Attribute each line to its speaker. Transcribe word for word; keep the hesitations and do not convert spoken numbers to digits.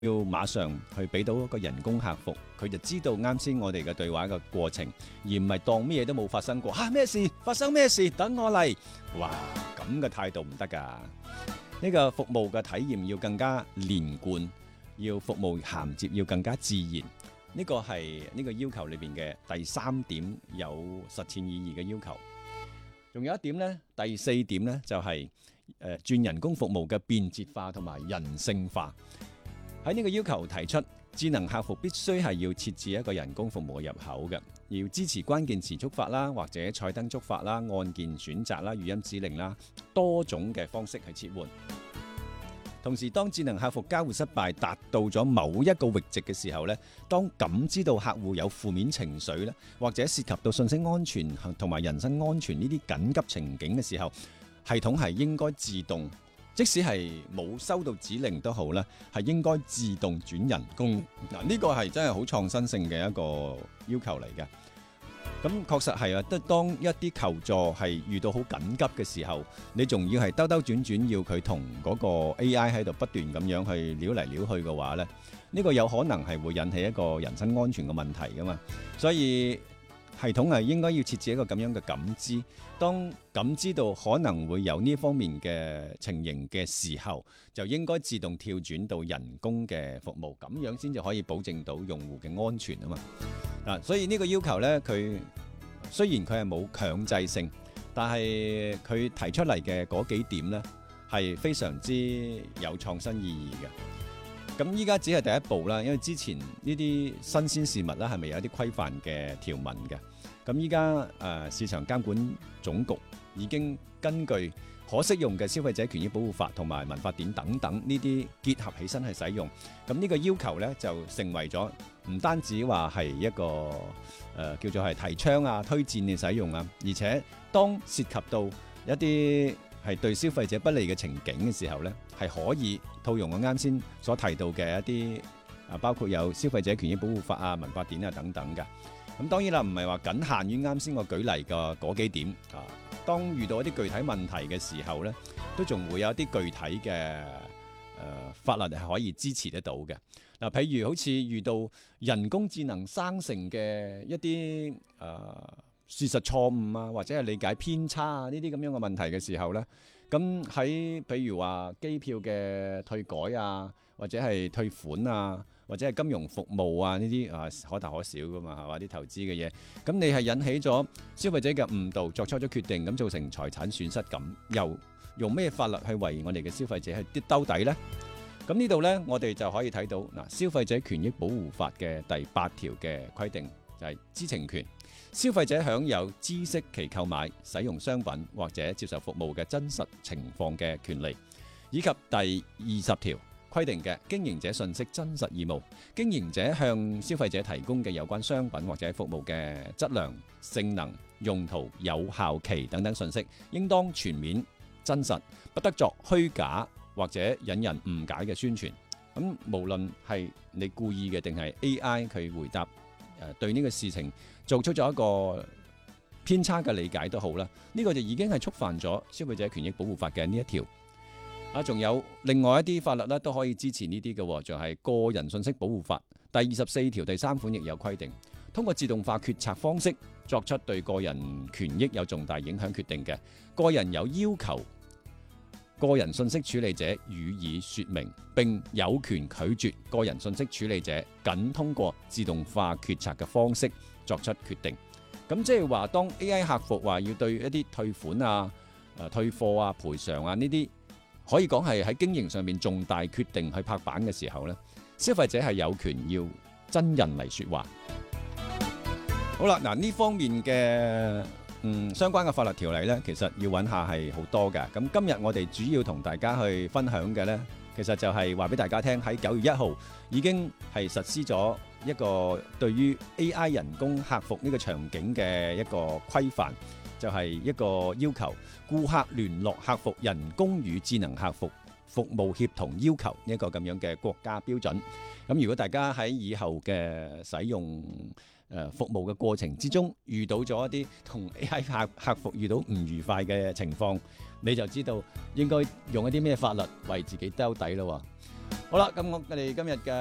Speaker 1: 要馬上去俾到一個人工客服，佢就知道啱先我哋嘅對話嘅過程，而唔係當咩嘢都冇發生過。嚇、啊、咩事？發生咩事？等我嚟。哇，咁嘅態度唔得㗎。呢個服務嘅體驗要更加連貫，要服務銜接要更加自然。呢個係呢個要求裏邊嘅第三點，有實踐意義嘅要求。仲有一點呢，第四點呢，就係誒轉人工服務嘅便捷化同埋人性化。喺呢個要求提出，智能客服必須係要設置一個人工服務嘅入口嘅，要支持關鍵詞觸發啦，或者彩燈觸發啦、按鍵選擇啦、語音指令啦，多種嘅方式去切換。同時，當智能客服交互失敗達到咗某一個閾值嘅時候呢，當感知到客戶有負面情緒呢，或者涉及到信息安全同埋人身安全呢啲緊急情景嘅時候，系統係應該自動。即使係冇收到指令都好啦，係應該自動轉人工。嗱，呢個係真係好創新性嘅一個要求嚟嘅。咁確實係啊，得當一啲求助係遇到好緊急嘅時候，你仲要係兜兜轉轉要佢同嗰個 A I 喺度不斷咁樣去撩嚟撩去嘅話咧，呢個有可能係會引起一個人身安全嘅問題噶嘛。所以系統係應該要設置一個咁樣嘅感知，當感知到可能會有呢方面嘅情形嘅時候，就應該自動跳轉到人工嘅服務，咁樣先至可以保證到用戶嘅安全啊嘛。嗱，所以呢個要求呢，佢雖然佢係冇強制性，但係佢提出嚟嘅嗰幾點呢，係非常之有創新意義嘅。咁依家只係第一步啦，因為之前呢啲新鮮事物咧係咪有一啲規範嘅條文嘅？咁依家誒市場監管總局已經根據可適用嘅消費者權益保護法同埋民法典等等呢啲結合起身去使用。咁呢個要求咧就成為咗唔單止話係一個誒、呃、叫做係提倡啊、推薦嘅使用啊，而且當涉及到一啲係對消費者不利嘅情景嘅時候呢，係可以套用我啱先所提到嘅一啲啊，包括有消費者權益保護法啊、民法典啊等等嘅。咁當然啦，唔係話僅限於啱先我舉例嘅嗰幾點啊。當遇到一啲具體問題嘅時候呢，都仲會有一啲具體嘅誒、呃、法律係可以支持得到嘅。嗱、啊，譬如好似遇到人工智能生成嘅一啲誒、呃事實錯誤啊，或者係理解偏差啊，呢啲咁樣嘅問題嘅時候呢，咁喺譬如話機票嘅退改啊，或者係退款啊，或者係金融服務啊呢啲啊可大可小噶嘛，係嘛，啲投資嘅嘢，咁你係引起咗消費者嘅誤導，作出咗決定，咁造成財產損失，咁又用咩法律去為我哋嘅消費者去兜底呢？咁呢度呢，我哋就可以睇到嗱，消費者權益保護法嘅第八條嘅規定就係知情權。消費者享有知悉其購買、使用商品或者接受服務嘅真實情況嘅權利，以及第二十條規定嘅經營者信息真實義務。經營者向消費者提供嘅有關商品或者服務嘅質量、性能、用途、有效期等等信息，應當全面真實，不得作虛假或者引人誤解嘅宣傳。咁無論係你故意嘅定係 A I 佢回答誒對呢個事情做出咗一個偏差嘅理解都好啦，呢個就已經係觸犯咗消費者權益保護法嘅呢一條。啊，仲有另外一啲法律咧都可以支持呢啲嘅，就係個人信息保護法第二十四條第三款亦有規定，通過自動化決策方式作出對個人權益有重大影響決定嘅，個人有要求個人信息處理者予以說明，並有權拒絕個人信息處理者僅通過自動化決策嘅方式作出決定。咁即係話，當 A I 客服話要對一啲退款啊、誒退貨啊、賠償啊呢啲，可以講係喺經營上面重大決定去拍板嘅時候呢，消費者係有權要真人嚟說話。好啦，嗱呢方面嘅嗯相關嘅法律條例呢，其實要揾下係好多㗎。咁今日我哋主要同大家去分享嘅呢，其實就係話俾大家聽，喺九月一號已經係實施咗一個對於 A I 人工客服呢個場景嘅一個規範，就係一個要求顧客聯絡客服人工與智能客服服務協同要求呢一個咁樣嘅國家標準。咁如果大家喺以後嘅使用誒服務嘅過程之中遇到咗一啲同 A I 客客服遇到唔愉快嘅情況，你就知道應該用一啲咩法律為自己兜底咯。 好啦，咁我哋今日嘅